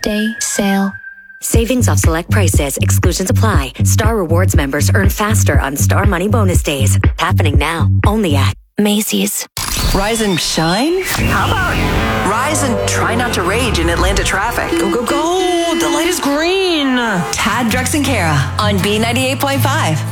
Day sale. Savings off select prices. Exclusions apply. Star Rewards members earn faster on Star Money Bonus Days. Happening now. Only at Macy's. Rise and shine? How about rise and try not to rage in Atlanta traffic? Go, go, go! The light is green! Tad, Drex, and Kara on B98.5.